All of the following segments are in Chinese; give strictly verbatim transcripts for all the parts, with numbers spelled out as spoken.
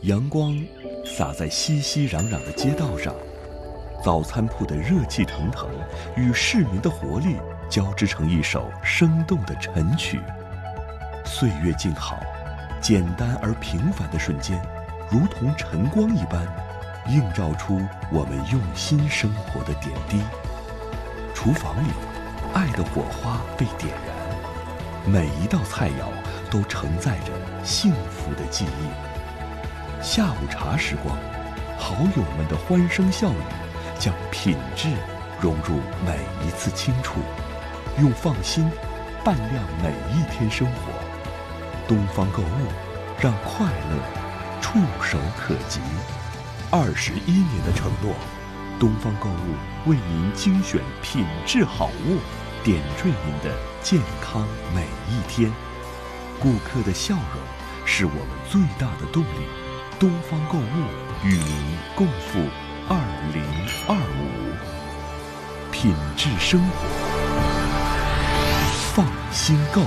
阳光洒在熙熙攘攘的街道上，早餐铺的热气腾腾与市民的活力交织成一首生动的晨曲。岁月静好，简单而平凡的瞬间，如同晨光一般，映照出我们用心生活的点滴。厨房里，爱的火花被点燃，每一道菜肴都承载着幸福的记忆。下午茶时光，好友们的欢声笑语，将品质融入每一次轻触，用放心伴亮每一天生活。东方购物，让快乐触手可及。二十一年的承诺，东方购物为您精选品质好物，点缀您的健康每一天。顾客的笑容是我们最大的动力。东方购物与您共赴二零二五，品质生活，放心购。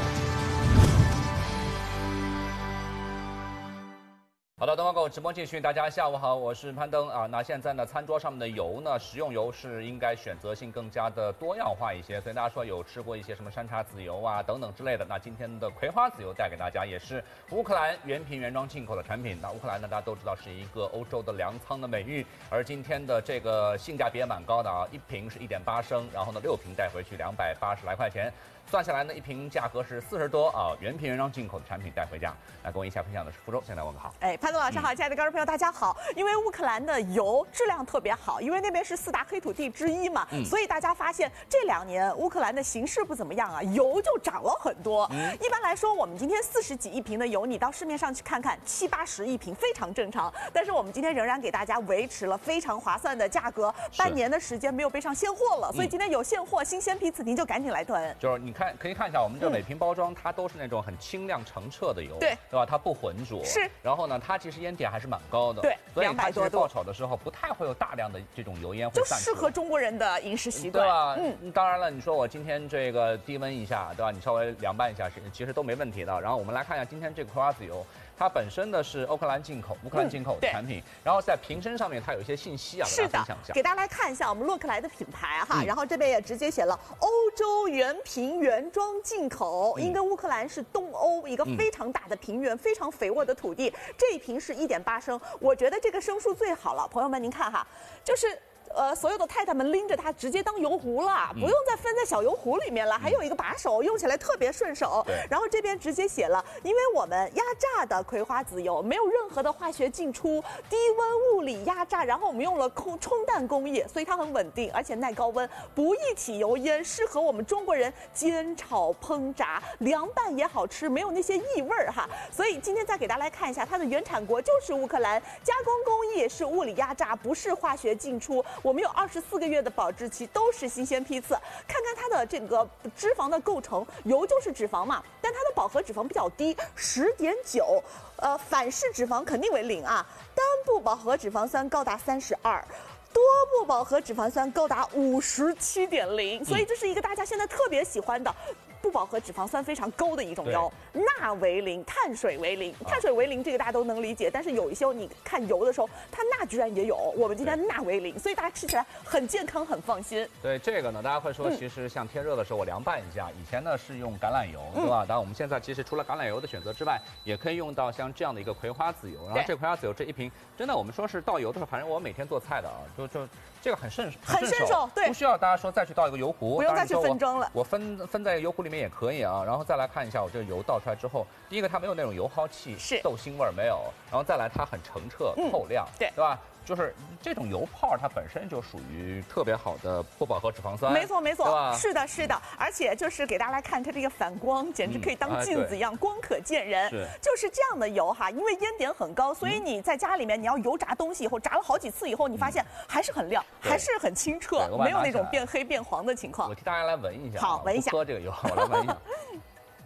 好的，东方购物直播继续，大家下午好，我是攀登啊。那现在呢，餐桌上面的油呢，食用油是应该选择性更加的多样化一些，所以大家说有吃过一些什么山茶籽油啊等等之类的。那今天的葵花籽油带给大家也是乌克兰原瓶原装进口的产品。那乌克兰呢，大家都知道是一个欧洲的粮仓的美誉，而今天的这个性价比也蛮高的啊，一瓶是一点八升，然后呢六瓶带回去两百八十来块钱。算下来呢，一瓶价格是四十多啊，原瓶原装进口的产品带回家。来跟我一起分享的是福州，现在问个好。 哎，潘总老师好，亲爱的观众朋友大家好。因为乌克兰的油质量特别好，因为那边是四大黑土地之一嘛，嗯、所以大家发现这两年乌克兰的形势不怎么样啊，油就涨了很多。嗯、一般来说，我们今天四十几一瓶的油，你到市面上去看看，七八十一瓶非常正常。但是我们今天仍然给大家维持了非常划算的价格，半年的时间没有备上现货了，所以今天有现货，新鲜批次您就赶紧来囤。 就是你看，可以看一下我们。这每瓶包装它都是那种很清亮澄澈的油， 对对吧？它不浑浊， 是。 然后呢，它其实烟点还是蛮高的， 对， 所以它其实度爆炒的时候不太会有大量的这种油烟会就散出， 适合中国人的饮食习惯， 对吧？嗯，当然了，你说我今天这个低温一下，对吧？你稍微凉拌一下，其实都没问题的。然后我们来看一下今天这个葵花籽油。它本身的是乌克兰进口，乌克兰进口的产品，嗯、然后在瓶身上面它有一些信息啊， 是的，给大家来看一下我们洛克莱的品牌哈，嗯、然后这边也直接写了欧洲原瓶原装进口，嗯、因为乌克兰是东欧一个非常大的平原，嗯、非常肥沃的土地，这一瓶是一点八升，我觉得这个升数最好了，朋友们您看哈，就是。呃，所有的太太们拎着它直接当油壶了，不用再分在小油壶里面了，嗯、还有一个把手，用起来特别顺手。然后这边直接写了，因为我们压榨的葵花籽油没有任何的化学进出，低温物理压榨，然后我们用了空冲淡工艺，所以它很稳定，而且耐高温，不易起油烟，适合我们中国人煎炒烹炸，凉拌也好吃，没有那些异味儿哈。所以今天再给大家来看一下，它的原产国就是乌克兰，加工工艺是物理压榨，不是化学进出。我们有二十四个月的保质期，都是新鲜批次。看看它的这个脂肪的构成，油就是脂肪嘛，但它的饱和脂肪比较低，十点九，呃，反式脂肪肯定为零啊。单不饱和脂肪酸高达三十二。多不饱和脂肪酸高达五十七点零，所以这是一个大家现在特别喜欢的。不饱和脂肪酸非常高的一种油，钠为零，碳水为零。碳水为零这个大家都能理解，但是有一些你看油的时候，它钠居然也有。我们今天钠为零，所以大家吃起来很健康，很放心。 对这个呢，大家会说，其实像天热的时候我凉拌一下，以前呢是用橄榄油，对吧？当然我们现在其实除了橄榄油的选择之外，也可以用到像这样的一个葵花籽油。然后这葵花籽油这一瓶，真的我们说是倒油的时候，反正我每天做菜的啊，就就这个很顺很顺手，对， 不需要大家说再去倒一个油壶， 不用再去分蒸了。 我分分在油壶里面也可以啊。然后再来看一下我这个油倒出来之后，第一个它没有那种油耗气， 是豆腥味儿没有，然后再来它很澄澈透亮， 嗯、对对吧？就是这种油泡它本身就属于特别好的不饱和脂肪酸， 没错没错，是的是的，而且就是给大家来看它这个反光，简直可以当镜子一样，嗯哎、光可见人。 是就是这样的油哈，因为烟点很高，所以你在家里面你要油炸东西以后，炸了好几次以后，你发现还是很亮，嗯、还是很清澈，没有那种变黑变黄的情况。 我替大家来闻一下， 好，闻一下。 喝这个油，我来闻一下。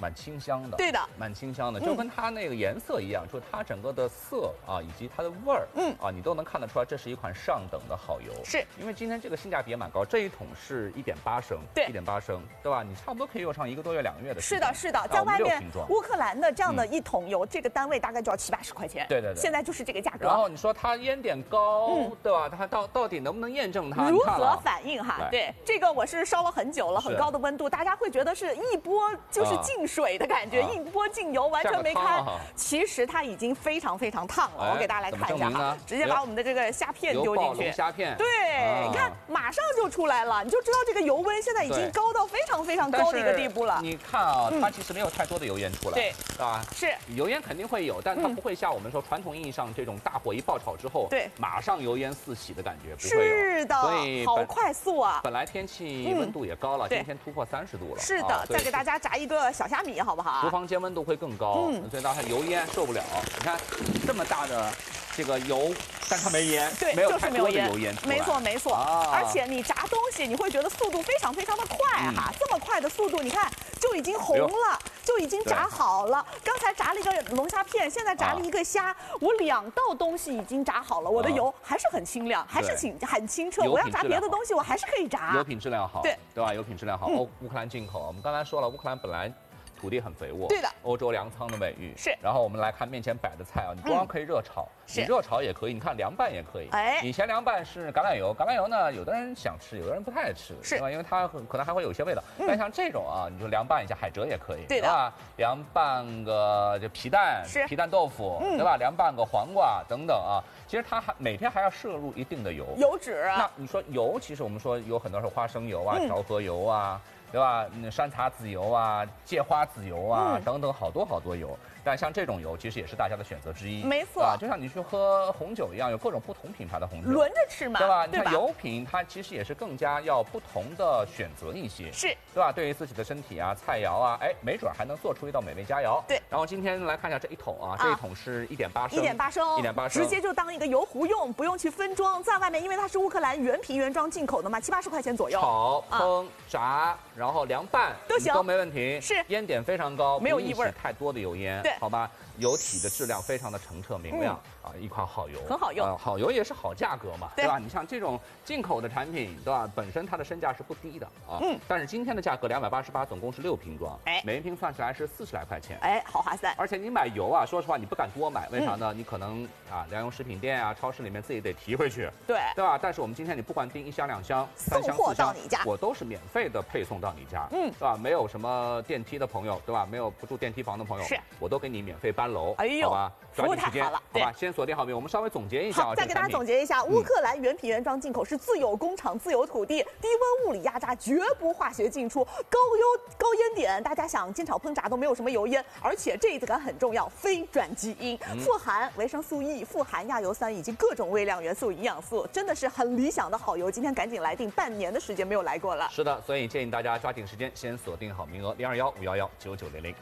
蛮清香的， 对的， 蛮清香的，就跟它那个颜色一样，就是它整个的色啊，以及它的味儿，嗯啊，你都能看得出来，这是一款上等的好油。 是因为今天这个性价比也蛮高，这一桶是一点八升， 对， 一点八升，对吧？你差不多可以用上一个多月、两个月的时间。 是的，是的，在外面乌克兰的这样的一桶油，这个单位大概就要七八十块钱。 对对对， 现在就是这个价格。 然后你说它烟点高，对吧？它到到底能不能验证它？ 如何反应哈？对，这个我是烧了很久了，很高的温度，大家会觉得是一波就是进水的感觉，一波进油，完全没开。其实它已经非常非常烫了，我给大家来看一下哈，直接把我们的这个虾片丢进去， 虾片， 对，你看马上就出来了，你就知道这个油温现在已经高到非常非常高的一个地步了。 你看啊，它其实没有太多的油烟出来， 对， 是吧？ 是油烟肯定会有，但它不会像我们说传统意义上这种大火一爆炒之后， 对， 马上油烟四起的感觉，不会有。 是的， 所以好快速啊！ 本来天气温度也高了，今天突破三十度了。 是的，再给大家炸一个小虾米，好不好？ 厨房间温度会更高，所以大家油烟受不了。你看这么大的这个油，但它没烟， 对， 没有就是没有烟， 油烟， 没错没错。而且你炸东西，你会觉得速度非常非常的快哈，这么快的速度，你看就已经红了，就已经炸好了。刚才炸了一个龙虾片，现在炸了一个虾，我两道东西已经炸好了，我的油还是很清亮，还是挺很清澈。我要炸别的东西，我还是可以炸。 油品质量好， 对对吧？油品质量好。欧乌克兰进口，我们刚才说了，乌克兰本来土地很肥沃， 对的， 欧洲粮仓的美誉是。 然后我们来看面前摆的菜啊，你不光可以热炒，你热炒也可以，你看凉拌也可以。哎，以前凉拌是橄榄油，橄榄油呢，有的人想吃，有的人不太爱吃， 是吧？因为它可能还会有一些味道。但像这种啊，你就凉拌一下海蜇也可以， 对的， 吧？凉拌个就皮蛋， 是皮蛋豆腐，对吧？凉拌个黄瓜等等啊。其实它还每天还要摄入一定的油， 油脂啊。 那你说油，其实我们说有很多是花生油啊、调和油啊。对吧？山茶籽油啊、芥花籽油啊、嗯、等等，好多好多油。但像这种油，其实也是大家的选择之一。 没错， 啊，就像你去喝红酒一样，有各种不同品牌的红酒， 轮着吃嘛， 对吧？ 对吧？ 你看油品，它其实也是更加要不同的选择一些， 是， 对吧？对于自己的身体啊、菜肴啊，哎，没准还能做出一道美味佳肴。 对。 然后今天来看一下这一桶啊，这一桶是一点八升， 一点八升， 一点八升， 直接就当一个油壶用，不用去分装，在外面，因为它是乌克兰原瓶原装进口的嘛，七八十块钱左右。 炒、烹、炸，然后凉拌都行， 都没问题。 是， 烟点非常高， 没有异味， 太多的油烟， 对， 好吧。油体的质量非常的澄澈明亮、嗯、啊，一款好油， 很好用、 呃。好油也是好价格嘛， 对, 对吧？你像这种进口的产品，对吧？本身它的身价是不低的啊，嗯。但是今天的价格两百八十八，总共是六瓶装，哎，每一瓶算下来是四十来块钱， 哎，好划算。 而且你买油啊，说实话你不敢多买，为啥呢？嗯、你可能啊，粮用食品店啊、超市里面自己得提回去， 对， 对吧？但是我们今天你不管订一箱、两箱、三箱、四箱，我都是免费的配送到你家，嗯，对吧？没有什么电梯的朋友，对吧？没有不住电梯房的朋友，是，我都给你免费搬楼，哎呦，好吧？ 服务太好了， 好吧，先锁定好没？我们稍微总结一下， 好，再给大家总结一下，乌克兰原品原装进口是自有工厂、自有土地，低温物理压榨，绝不化学进出，高油高烟点，大家想煎炒烹炸都没有什么油烟，而且这一点很重要，非转基因，富含维生素 E， 富含亚油酸以及各种微量元素、营养素，真的是很理想的好油。今天赶紧来订，半年的时间没有来过了。 是的，所以建议大家抓紧时间，先锁定好名额，零二幺五幺幺九九零零。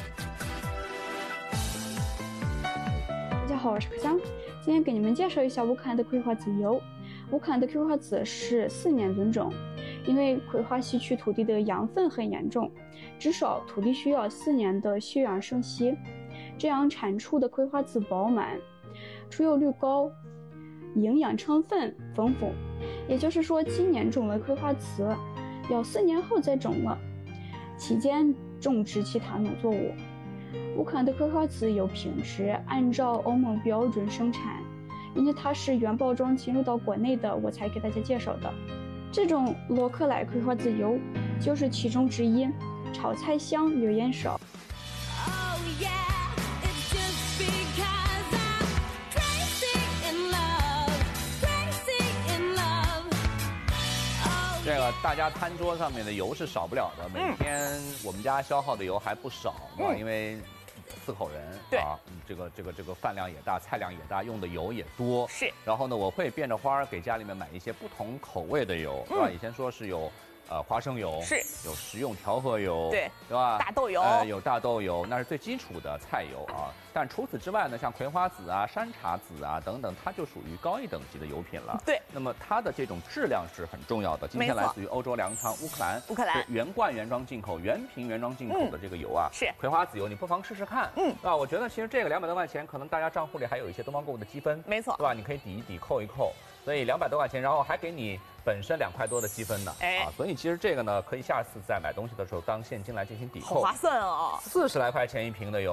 大家好，我是可香，今天给你们介绍一下乌克兰的葵花籽油。乌克兰的葵花籽是四年轮种，因为葵花吸取土地的养分很严重，至少土地需要四年的休养生息，这样产出的葵花籽饱满，出油率高，营养成分丰富。也就是说，今年种了葵花籽，要四年后再种了，期间种植其他农作物。乌克兰的葵花籽油品质按照欧盟标准生产，因为它是原包装进入到国内的，我才给大家介绍的。这种洛克莱葵花籽油就是其中之一，炒菜香，油烟少。 这个大家餐桌上面的油是少不了的，每天我们家消耗的油还不少，嗯、因为四口人， 对啊，这个这个这个饭量也大，菜量也大，用的油也多。 是。 然后呢，我会变着花儿给家里面买一些不同口味的油，是吧？嗯、以前说是有呃花生油， 是有食用调和油， 对对吧？ 大豆油， 呃，有大豆油，那是最基础的菜油啊。但除此之外呢，像葵花籽啊、山茶籽啊等等，它就属于高一等级的油品了。 对， 那么它的这种质量是很重要的。今天来自于欧洲粮仓乌克兰， 乌克兰原罐原装进口、原瓶原装进口的这个油啊， 是葵花籽油，你不妨试试看。嗯，啊，我觉得其实这个两百多块钱，可能大家账户里还有一些东方购物的积分， 没错， 对吧？你可以抵一抵、扣一扣，所以两百多块钱，然后还给你本身两块多的积分呢。 哎， 啊，所以其实这个呢，可以下次在买东西的时候当现金来进行抵扣， 好划算哦， 四十来块钱一瓶的油。